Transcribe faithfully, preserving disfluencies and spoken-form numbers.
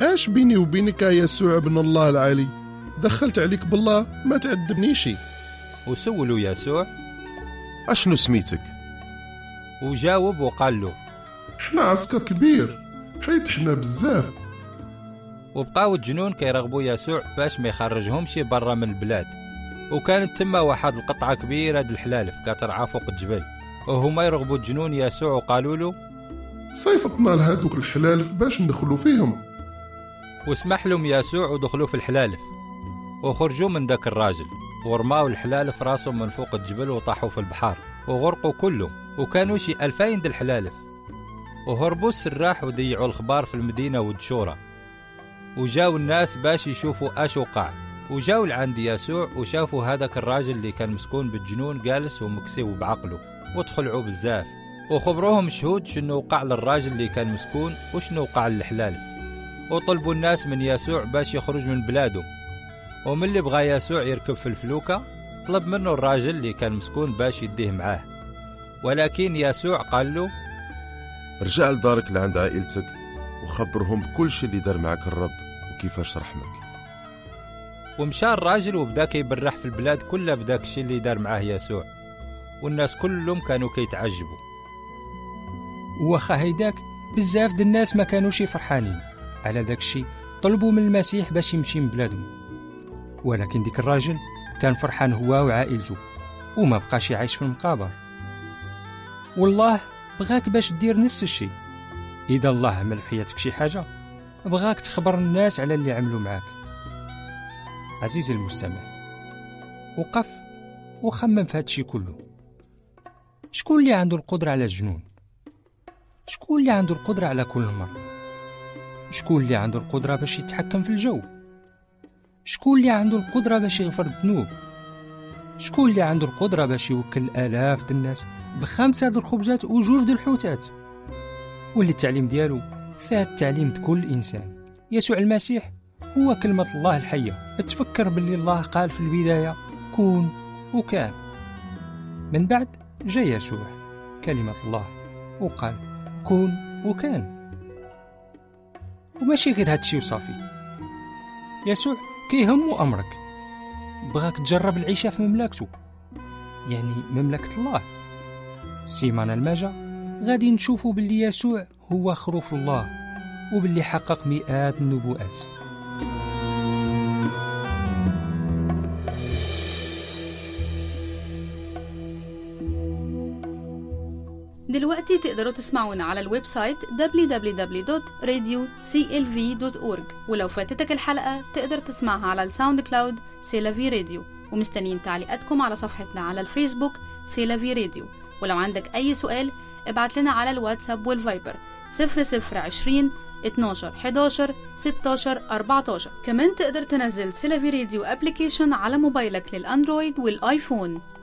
اش بيني وبينك يا يسوع ابن الله العالي؟ دخلت عليك بالله ما تعذبنيشي. وسولوا يسوع أشنو سميتك؟ وجاوب وقال له حنا عسكر كبير حيت حنا بزاف. وبقاو الجنون كيرغبوا يسوع باش ما يخرجهمش برا من البلاد. وكانت تما واحد القطعة كبيرة د الحلالف كترعى فوق الجبل، وهما يرغبوا الجنون يسوع وقالوا له صيفطنا لهادوك الحلالف باش ندخلوا فيهم. وسمح لهم يسوع ودخلوا في الحلالف، وخرجوا من داك الراجل ورماو الحلالف راسهم من فوق الجبل وطاحوا في البحر وغرقوا كلهم، وكانوا شي ألفين د الحلالف. وهربوا السراح وضيعوا الخبار في المدينة والدشورة، وجاو الناس باش يشوفوا اش وقع. وجاو لعند يسوع وشافوا هذاك الراجل اللي كان مسكون بالجنون جالس ومكسو بعقله، وتخلعوا بزاف وخبروهم شهود شنو وقع للراجل اللي كان مسكون وشنو وقع للحلالف. وطلبوا الناس من يسوع باش يخرج من بلادهم. ومن اللي بغى يسوع يركب في الفلوكة طلب منه الراجل اللي كان مسكون باش يديه معاه، ولكن يسوع قال له رجع لدارك لعند عائلتك وخبرهم بكل شيء اللي دار معك الرب وكيفاش رحمك. ومشى الراجل وبدا كيبرح في البلاد كلها بداك الشيء اللي دار معاه يسوع، والناس كلهم كانوا كيتعجبوا. وخا هيداك بزاف د الناس ما كانوش فرحانين على داك الشيء، طلبوا من المسيح باش يمشي من بلادهم. ولكن ديك الراجل كان فرحان هو وعائلته وما بقاش يعيش في المقابر. والله بغاك باش دير نفس الشيء. إذا الله عمل في حياتك شي حاجة بغاك تخبر الناس على اللي عملوا معاك. عزيزي المستمع، وقف وخمم في هادشي كله. شكون اللي عنده القدرة على الجنون؟ شكون اللي عنده القدرة على كل مرض؟ شكون اللي عنده القدرة باش يتحكم في الجو؟ شكون اللي عنده القدرة باش يغفر الذنوب؟ شكون اللي عنده القدرة باش يوكل آلاف د الناس بخمسة د الخبزات وجوج د الحوتات؟ واللي التعليم ديالو فيه التعليم د كل إنسان. يسوع المسيح هو كلمة الله الحية. تفكر باللي الله قال في البداية كون وكان. من بعد جاء يسوع كلمة الله وقال كون وكان. وماشي غير هادشي وصافي، يسوع كيهمو أمرك، بغاك تجرب العيشة في مملكته، يعني مملكة الله. السيمانة الماجة غادي نشوفوا باللي يسوع هو خروف الله وباللي حقق مئات النبوءات. دلوقتي تقدروا تسمعونا على الويب سايت دبليو دبليو دبليو دوت راديو سي إل في دوت أورج، ولو فاتتك الحلقة تقدر تسمعها على الساوند كلاود سيلافي راديو. ومستنيين تعليقاتكم على صفحتنا على الفيسبوك سيلافي راديو. ولو عندك أي سؤال ابعت لنا على الواتساب والفايبر صفر صفر عشرين اتناشر حداشر ستاشر أربعتاشر. كمان تقدر تنزل سيلافي راديو ابليكيشن على موبايلك للأندرويد والآيفون.